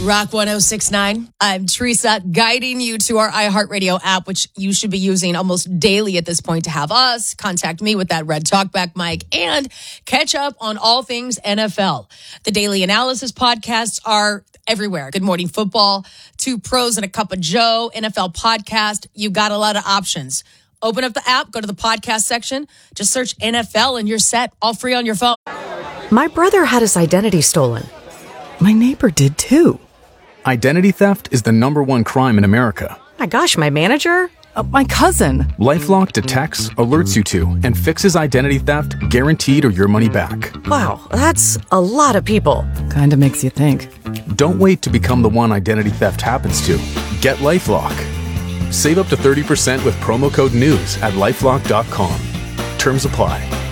Rock 1069. I'm Teresa, guiding you to our iHeartRadio app, which you should be using almost daily at this point to have us contact me with that red talkback mic and catch up on all things NFL. The daily analysis podcasts are everywhere. Good Morning Football, Two Pros and a Cup of Joe, NFL podcast. You got a lot of options. Open up the app, go to the podcast section, just search NFL and you're set, all free on your phone. My brother had his identity stolen. My neighbor did too. Identity theft is the #1 crime in America. My gosh, my manager? My cousin. LifeLock detects, alerts you to, and fixes identity theft guaranteed or your money back. Wow, that's a lot of people. Kinda makes you think. Don't wait to become the one identity theft happens to. Get LifeLock. Save up to 30% with promo code NEWS at LifeLock.com. Terms apply.